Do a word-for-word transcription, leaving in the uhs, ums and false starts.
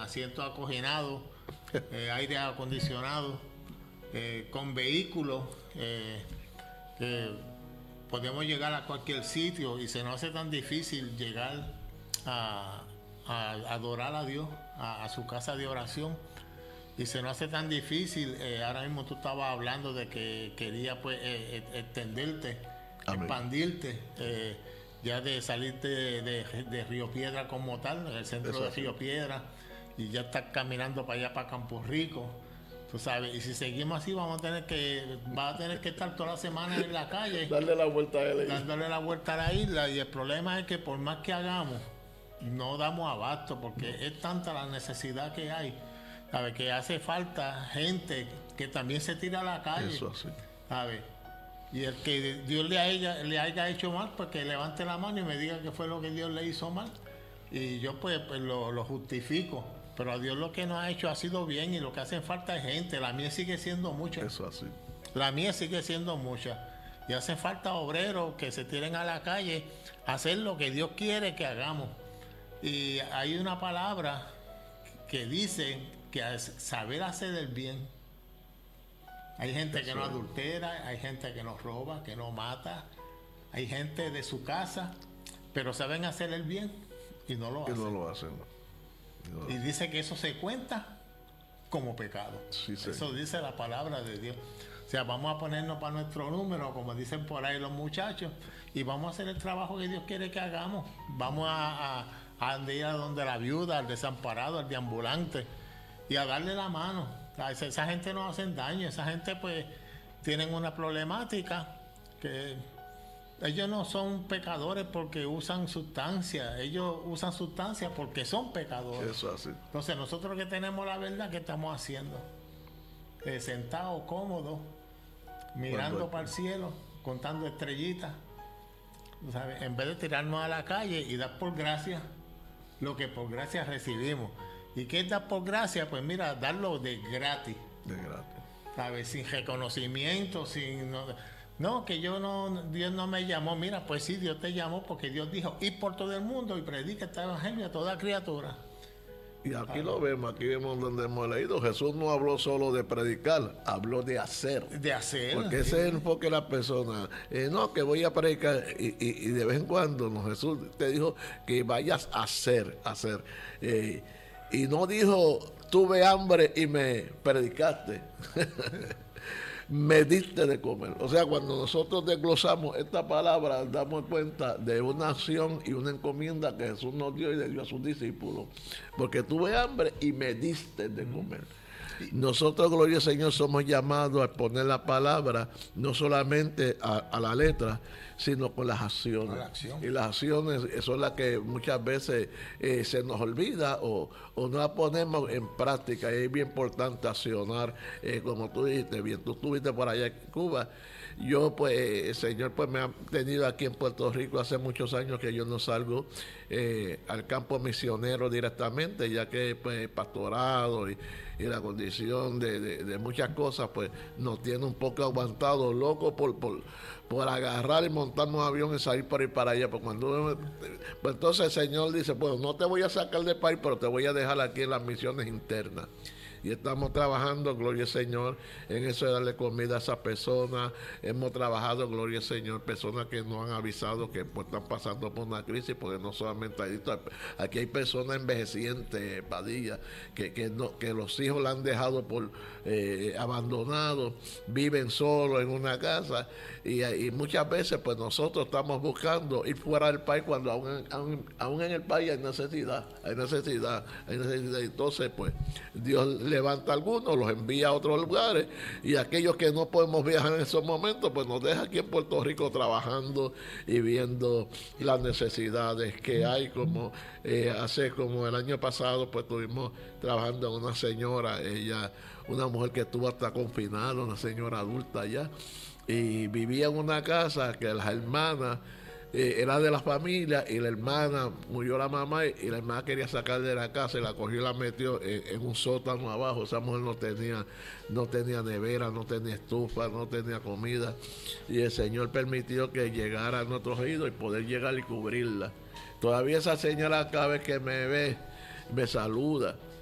asientos acoginados, eh, aire acondicionado, eh, con vehículos, eh, que podemos llegar a cualquier sitio y se nos hace tan difícil llegar a, a adorar a Dios, a, a su casa de oración. Y se nos hace tan difícil. Eh, ahora mismo tú estabas hablando de que quería pues eh, extenderte, Amén. expandirte, eh, ya de salirte de, de, de Río Piedra como tal, el centro Eso de Río sí. Piedra, y ya estás caminando para allá, para Campo Rico. Tú sabes, y si seguimos así vamos a tener que, va a tener que estar toda la semana en la calle. Darle la vuelta a la isla. Dándole la vuelta a la isla. Y el problema es que por más que hagamos, no damos abasto, porque no. es tanta la necesidad que hay. ¿Sabe? Que hace falta gente que también se tira a la calle. Eso sí. ¿Sabe? Y el que Dios le haya, le haya hecho mal, pues que levante la mano y me diga qué fue lo que Dios le hizo mal. Y yo pues, pues lo, lo justifico. Pero a Dios lo que nos ha hecho ha sido bien, y lo que hace falta es gente. La mía sigue siendo mucha. Eso así. La mía sigue siendo mucha. Y hace falta obreros que se tiren a la calle a hacer lo que Dios quiere que hagamos. Y hay una palabra que dice que es saber hacer el bien. Hay gente Eso que no adultera, hay gente que no roba, que no mata. Hay gente de su casa, pero saben hacer el bien y no lo hacen. Y no lo hacen. No. Y dice que eso se cuenta como pecado. Sí, sí. Eso dice la palabra de Dios. O sea, vamos a ponernos para nuestro número, como dicen por ahí los muchachos, y vamos a hacer el trabajo que Dios quiere que hagamos. Vamos a, a, a ir a donde la viuda, al desamparado, al deambulante, y a darle la mano. Esa, esa gente no hacen daño, esa gente pues tienen una problemática que ellos no son pecadores porque usan sustancias, ellos usan sustancias porque son pecadores. Eso así. Entonces nosotros que tenemos la verdad, ¿qué estamos haciendo? Eh, sentados, cómodos, mirando Cuando... para el cielo, contando estrellitas, ¿sabes? En vez de tirarnos a la calle y dar por gracia lo que por gracia recibimos. ¿Y qué es dar por gracia? Pues mira, darlo de gratis. De gratis. ¿Sabes? Sin reconocimiento, sin... No, no, que yo no, Dios no me llamó. Mira, pues sí, Dios te llamó porque Dios dijo, ir por todo el mundo y predica este evangelio a toda criatura. Y aquí lo vemos, aquí vemos donde hemos leído, Jesús no habló solo de predicar, habló de hacer. De hacer. Porque ese es el enfoque de la persona. Eh, no, que voy a predicar y, y, y de vez en cuando no, Jesús te dijo que vayas a hacer, a hacer. Eh, y no dijo, tuve hambre y me predicaste. Me diste de comer. O sea, cuando nosotros desglosamos esta palabra, damos cuenta de una acción y una encomienda que Jesús nos dio y le dio a sus discípulos. Porque tuve hambre y me diste de comer. Nosotros, gloria al Señor, somos llamados a poner la palabra no solamente a, a la letra, sino con las acciones. La acción. Y las acciones son las que muchas veces eh, se nos olvida o, o no las ponemos en práctica. Y es bien importante accionar, eh, como tú dijiste, bien, tú estuviste por allá en Cuba. Yo, pues, el Señor pues me ha tenido aquí en Puerto Rico hace muchos años que yo no salgo eh, al campo misionero directamente, ya que pues pastorado y, y la condición de, de, de muchas cosas pues nos tiene un poco aguantado, loco por, por, por agarrar y montarnos un avión y salir para ir para allá. Pues, cuando, pues entonces el Señor dice, bueno, no te voy a sacar del país, pero te voy a dejar aquí en las misiones internas. Y estamos trabajando, gloria al Señor, en eso de darle comida a esas personas. Hemos trabajado, gloria al Señor, personas que nos han avisado que pues, están pasando por una crisis, porque no solamente hay, aquí hay personas envejecientes, Padilla, que, que, no, que los hijos la han dejado por eh, abandonados, viven solos en una casa, y, y muchas veces pues nosotros estamos buscando ir fuera del país cuando aún, aún, aún en el país hay necesidad, hay necesidad, hay necesidad. Entonces pues Dios levanta a algunos, los envía a otros lugares, y aquellos que no podemos viajar en esos momentos, pues nos deja aquí en Puerto Rico trabajando y viendo las necesidades que hay, como eh, hace como el año pasado, pues estuvimos trabajando en una señora, ella, una mujer que estuvo hasta confinada, una señora adulta ya, y vivía en una casa que las hermanas Eh, era de la familia, y la hermana, murió la mamá y, y la hermana quería sacar de la casa y la cogió y la metió en, en un sótano abajo. Esa mujer no tenía, no tenía nevera, no tenía estufa, no tenía comida, y el Señor permitió que llegara a nuestros oídos y poder llegar y cubrirla. Todavía esa señora cada vez que me ve me saluda.